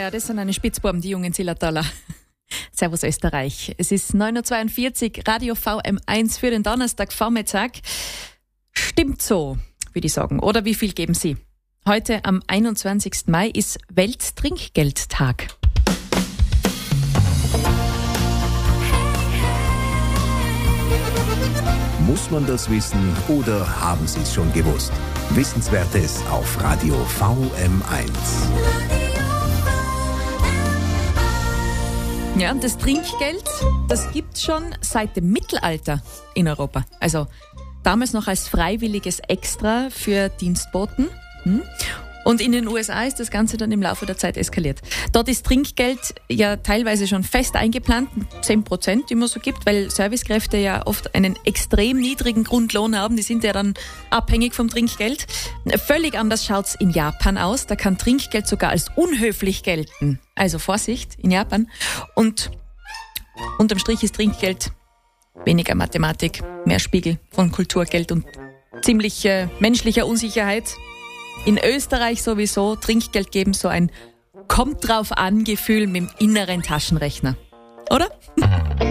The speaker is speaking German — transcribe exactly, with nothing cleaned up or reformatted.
ja, das sind eine Spitzbuben, die jungen Zillertaler. Servus Österreich. Es ist neun Uhr zweiundvierzig, Radio V M eins für den Donnerstagvormittag. Stimmt so, würde ich sagen. Oder wie viel geben Sie? Heute am einundzwanzigsten Mai ist Welttrinkgeldtag. Muss man das wissen oder haben Sie es schon gewusst? Wissenswertes auf Radio V M eins. Ja, und das Trinkgeld, das gibt's schon seit dem Mittelalter in Europa. Also damals noch als freiwilliges Extra für Dienstboten. Hm? Und in den U S A ist das Ganze dann im Laufe der Zeit eskaliert. Dort ist Trinkgeld ja teilweise schon fest eingeplant, zehn Prozent immer so gibt, weil Servicekräfte ja oft einen extrem niedrigen Grundlohn haben. Die sind ja dann abhängig vom Trinkgeld. Völlig anders schaut's in Japan aus. Da kann Trinkgeld sogar als unhöflich gelten. Also Vorsicht in Japan. Und unterm Strich ist Trinkgeld weniger Mathematik, mehr Spiegel von Kulturgeld und ziemlich äh, menschlicher Unsicherheit. In Österreich sowieso Trinkgeld geben, so ein Kommt drauf an Gefühl mit dem inneren Taschenrechner. Oder?